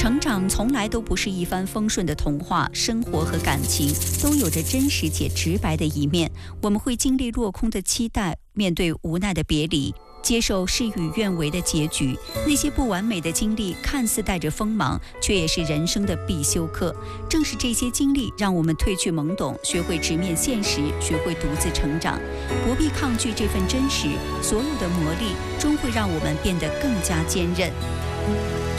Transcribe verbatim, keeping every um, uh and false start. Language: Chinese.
成长从来都不是一帆风顺的童话，生活和感情都有着真实且直白的一面。我们会经历落空的期待，面对无奈的别离，接受事与愿违的结局。那些不完美的经历看似带着锋芒，却也是人生的必修课。正是这些经历让我们褪去懵懂，学会直面现实，学会独自成长。不必抗拒这份真实，所有的磨砺终会让我们变得更加坚韧。